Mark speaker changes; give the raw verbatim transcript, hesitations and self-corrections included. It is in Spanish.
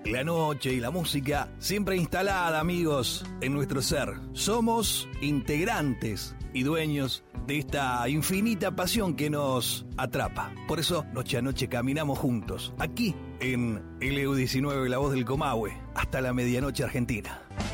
Speaker 1: La noche y la música siempre instalada, amigos, en nuestro ser. Somos integrantes y dueños de esta infinita pasión que nos atrapa. Por eso, noche a noche caminamos juntos, aquí en L U diecinueve, La Voz del Comahue, hasta la medianoche argentina.